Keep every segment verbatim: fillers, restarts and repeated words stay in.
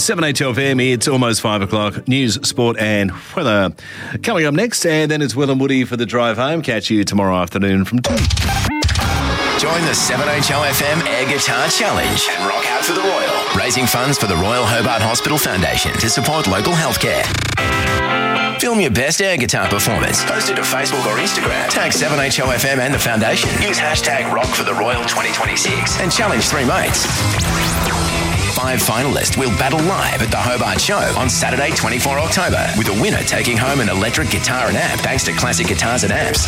seven H L F M, it's almost five o'clock. News, sport and weather. Coming up next, and then it's Will and Woody for the drive home. Catch you tomorrow afternoon from two. Join the seven H L F M Air Guitar Challenge and rock out for the Royal, raising funds for the Royal Hobart Hospital Foundation to support local healthcare. Film your best air guitar performance. Post it to Facebook or Instagram. Tag seven H L F M and the foundation. Use hashtag Rock for the Royal twenty twenty-six and challenge three mates. Five finalists will battle live at the Hobart Show on Saturday, the twenty-fourth of October, with a winner taking home an electric guitar and amp thanks to Classic Guitars and Amps.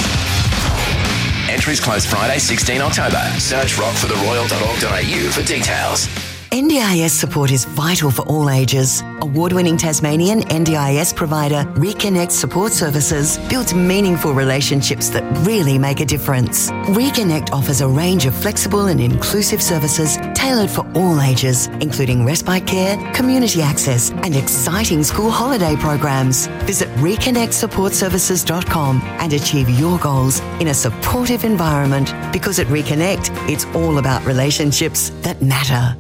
Entries close Friday, the sixteenth of October. Search rock for the royal dot org dot a u for details. N D I S support is vital for all ages. Award-winning Tasmanian N D I S provider Reconnect Support Services builds meaningful relationships that really make a difference. Reconnect offers a range of flexible and inclusive services tailored for all ages, including respite care, community access, and exciting school holiday programs. Visit reconnect support services dot com and achieve your goals in a supportive environment, because at Reconnect, it's all about relationships that matter.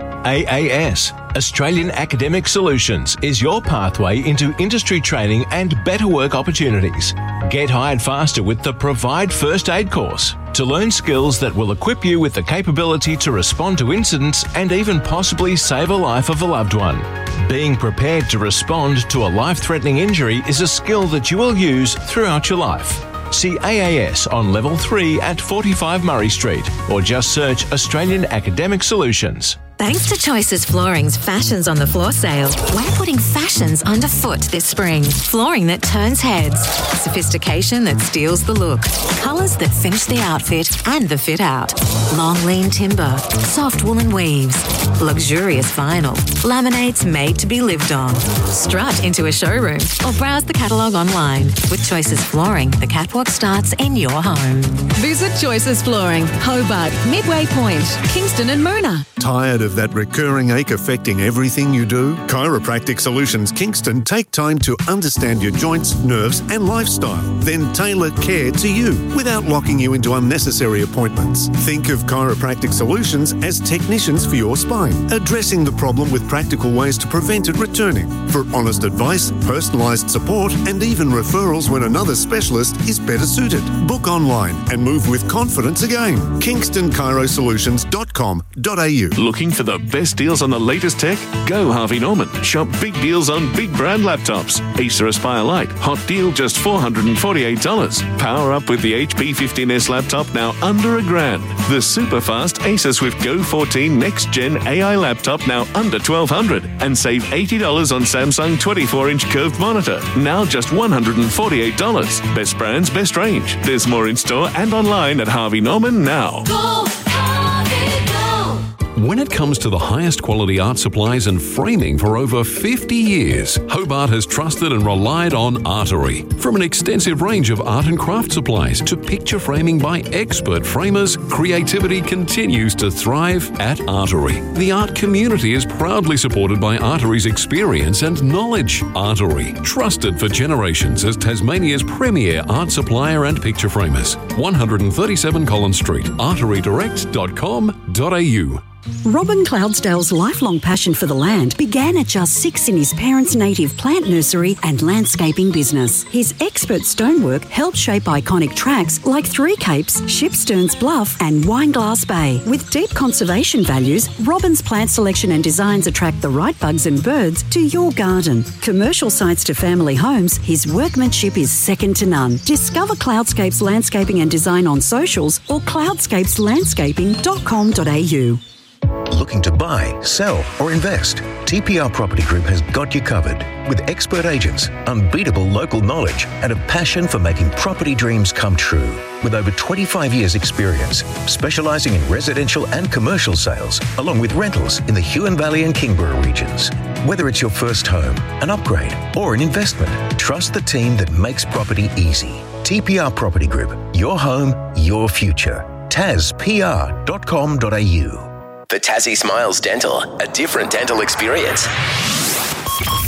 A A S, Australian Academic Solutions, is your pathway into industry training and better work opportunities. Get hired faster with the Provide First Aid course to learn skills that will equip you with the capability to respond to incidents and even possibly save a life of a loved one. Being prepared to respond to a life-threatening injury is a skill that you will use throughout your life. See A A S on Level three at forty-five Murray Street, or just search Australian Academic Solutions. Thanks to Choices Flooring's Fashions on the Floor sale, we're putting fashions underfoot this spring. Flooring that turns heads, sophistication that steals the look, colours that finish the outfit and the fit out. Long lean timber, soft woolen weaves, luxurious vinyl, laminates made to be lived on. Strut into a showroom or browse the catalogue online. With Choices Flooring, the catwalk starts in your home. Visit Choices Flooring, Hobart, Midway Point, Kingston and Moona. Tired of that recurring ache affecting everything you do? Chiropractic Solutions Kingston take time to understand your joints, nerves and lifestyle, then tailor care to you without locking you into unnecessary appointments. Think of Chiropractic Solutions as technicians for your spine, addressing the problem with practical ways to prevent it returning. For honest advice, personalised support and even referrals when another specialist is better suited. Book online and move with confidence again. kingston chiro solutions dot com dot a u. Looking for the best deals on the latest tech? Go Harvey Norman. Shop big deals on big brand laptops. Acer Aspire Lite. Hot deal just four hundred forty-eight dollars. Power up with the H P fifteen S laptop now under a grand. The super fast Acer Swift Go fourteen Next Gen A I laptop now under twelve hundred dollars. And save eighty dollars on Samsung twenty-four inch curved monitor. Now just one hundred forty-eight dollars. Best brands, best range. There's more in store and online at Harvey Norman now. Go, Harvey, go. When it comes to the highest quality art supplies and framing for over fifty years, Hobart has trusted and relied on Artery. From an extensive range of art and craft supplies to picture framing by expert framers, creativity continues to thrive at Artery. The art community is proudly supported by Artery's experience and knowledge. Artery, trusted for generations as Tasmania's premier art supplier and picture framers. one thirty-seven Collins Street, artery direct dot com dot a u. Robin Cloudsdale's lifelong passion for the land began at just six in his parents' native plant nursery and landscaping business. His expert stonework helped shape iconic tracks like Three Capes, Shipsterns Bluff and Wineglass Bay. With deep conservation values, Robin's plant selection and designs attract the right bugs and birds to your garden. Commercial sites to family homes, his workmanship is second to none. Discover Cloudscapes Landscaping and Design on socials or cloudscapes landscaping dot com dot a u. Looking to buy, sell or invest? T P R Property Group has got you covered. With expert agents, unbeatable local knowledge and a passion for making property dreams come true. With over twenty-five years experience, specialising in residential and commercial sales, along with rentals in the Huon Valley and Kingborough regions. Whether it's your first home, an upgrade or an investment, trust the team that makes property easy. T P R Property Group, your home, your future. tas p r dot com dot a u. For Tassie Smiles Dental, a different dental experience.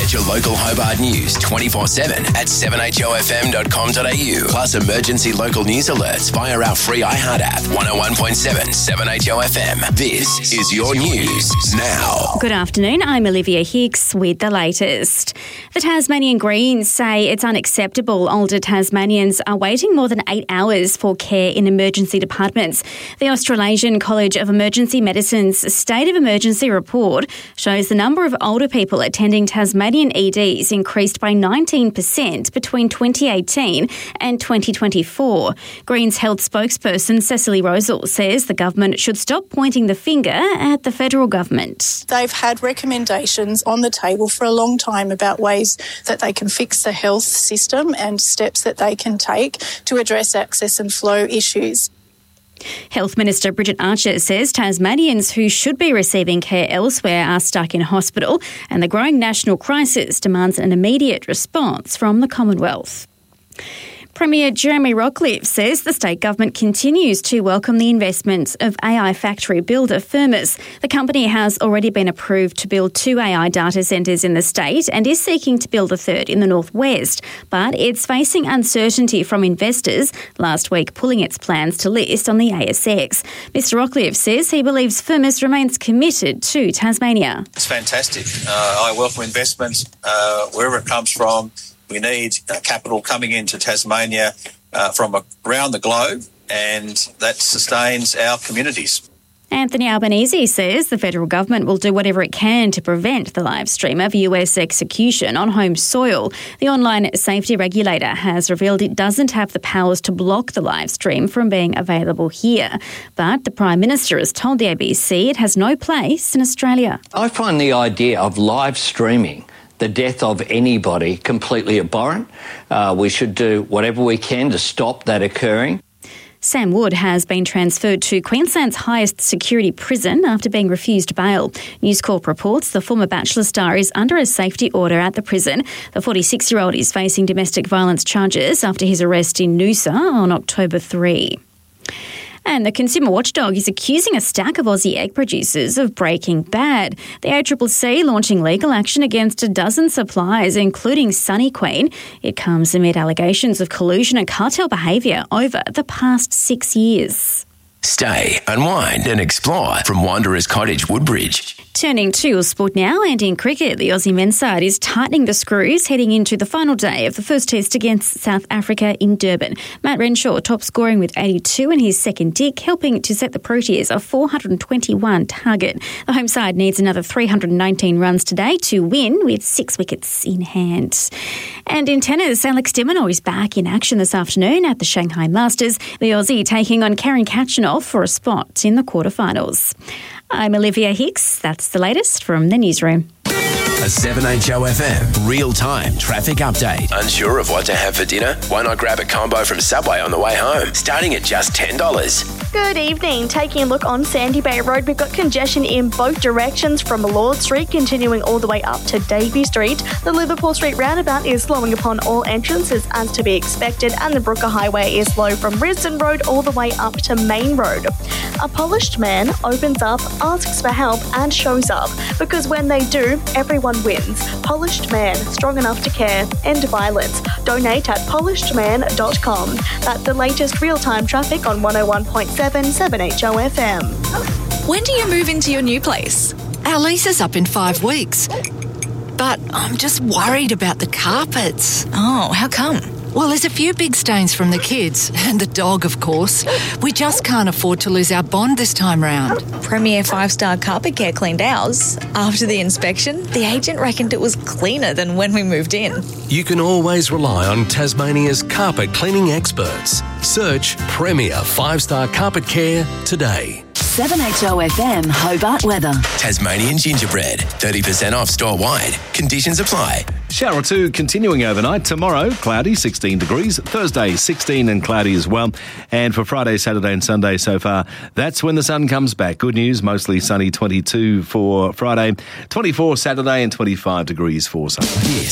Get your local Hobart news twenty-four seven at seven h o f m dot com dot a u. Plus emergency local news alerts via our free iHeart app. one oh one point seven, seven H O F M. This is your news now. Good afternoon, I'm Olivia Hicks with the latest. The Tasmanian Greens say it's unacceptable older Tasmanians are waiting more than eight hours for care in emergency departments. The Australasian College of Emergency Medicine's State of Emergency report shows the number of older people attending Tasmanian E Ds increased by nineteen percent between twenty eighteen and twenty twenty-four. Greens Health spokesperson Cecily Rosal says the government should stop pointing the finger at the federal government. They've had recommendations on the table for a long time about ways that they can fix the health system and steps that they can take to address access and flow issues. Health Minister Bridget Archer says Tasmanians who should be receiving care elsewhere are stuck in hospital, and the growing national crisis demands an immediate response from the Commonwealth. Premier Jeremy Rockliff says the state government continues to welcome the investments of A I factory builder Firmus. The company has already been approved to build two A I data centres in the state and is seeking to build a third in the northwest. But it's facing uncertainty from investors, last week pulling its plans to list on the A S X. Mister Rockliff says he believes Firmus remains committed to Tasmania. It's fantastic. Uh, I welcome investment uh, wherever it comes from. We need uh, capital coming into Tasmania uh, from around the globe, and that sustains our communities. Anthony Albanese says the federal government will do whatever it can to prevent the live stream of U S execution on home soil. The online safety regulator has revealed it doesn't have the powers to block the live stream from being available here. But the Prime Minister has told the A B C it has no place in Australia. I find the idea of live streaming the death of anybody completely abhorrent. Uh, we should do whatever we can to stop that occurring. Sam Wood has been transferred to Queensland's highest security prison after being refused bail. News Corp reports the former Bachelor star is under a safety order at the prison. The forty-six-year-old is facing domestic violence charges after his arrest in Noosa on October third. And the consumer watchdog is accusing a stack of Aussie egg producers of breaking bad. The A C C C launching legal action against a dozen suppliers, including Sunny Queen. It comes amid allegations of collusion and cartel behaviour over the past six years. Stay, unwind and explore from Wanderers Cottage, Woodbridge. Turning to sport now, and in cricket, the Aussie men's side is tightening the screws heading into the final day of the first test against South Africa in Durban. Matt Renshaw top scoring with eighty-two in his second dick, helping to set the Proteas a four hundred twenty-one target. The home side needs another three hundred nineteen runs today to win, with six wickets in hand. And in tennis, Alex de Minaur is back in action this afternoon at the Shanghai Masters. The Aussie taking on Karen Khachanov for a spot in the quarterfinals. I'm Olivia Hicks. That's the latest from the newsroom. A seven H O F M real-time traffic update. Unsure of what to have for dinner? Why not grab a combo from Subway on the way home, starting at just ten dollars. Good evening. Taking a look on Sandy Bay Road, we've got congestion in both directions from Lord Street continuing all the way up to Davey Street. The Liverpool Street roundabout is slowing upon all entrances as to be expected, and the Brooker Highway is slow from Risdon Road all the way up to Main Road. A polished man opens up, asks for help and shows up, because when they do, everyone wins. Polished Man, strong enough to care, end violence. Donate at polished man dot com. That's the latest real-time traffic on one oh one point seven, seven H O F M. When do you move into your new place? Our lease is up in five weeks. But I'm just worried about the carpets. Oh, how come? Well, there's a few big stains from the kids, and the dog, of course. We just can't afford to lose our bond this time round. Premier five-star Carpet Care cleaned ours. After the inspection, the agent reckoned it was cleaner than when we moved in. You can always rely on Tasmania's carpet cleaning experts. Search Premier five-star Carpet Care today. seven H O F M Hobart weather. Tasmanian gingerbread, thirty percent off store-wide. Conditions apply. Shower or two continuing overnight. Tomorrow, cloudy, sixteen degrees. Thursday, sixteen and cloudy as well. And for Friday, Saturday and Sunday so far, that's when the sun comes back. Good news, mostly sunny, twenty-two for Friday, twenty-four Saturday and twenty-five degrees for Sunday. This